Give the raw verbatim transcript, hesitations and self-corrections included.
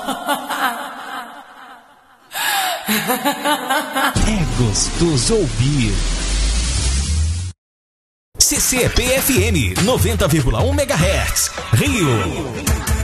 É gostoso ouvir. C C P F M noventa vírgula um megahertz, Rio.